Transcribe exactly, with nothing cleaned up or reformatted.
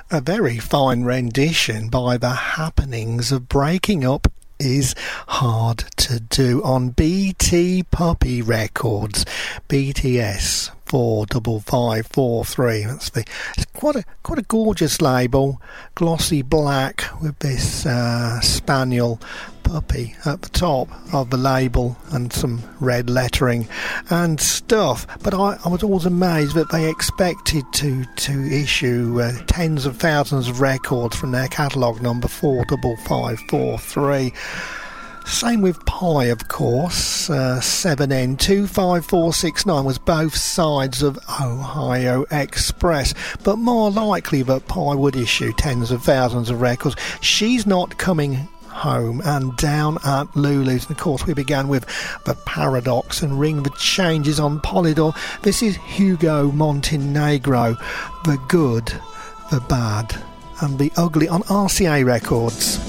A very fine rendition by The Happenings of Breaking Up Is Hard to Do on B T Puppy Records, B T S four five five four three. That's the it's quite a quite a gorgeous label, glossy black with this uh, spaniel puppy at the top of the label and some red lettering and stuff. But I, I was always amazed that they expected to to issue uh, tens of thousands of records from their catalogue number four five five four three. Same with Pi, of course. uh, seven N two five four six nine was both sides of Ohio Express, but more likely that Pi would issue tens of thousands of records. She's Not Coming Home and Down at Lulu's, and of course we began with The Paradox and Ring the Changes on Polydor. This is Hugo Montenegro, The Good, The Bad and The Ugly on R C A Records.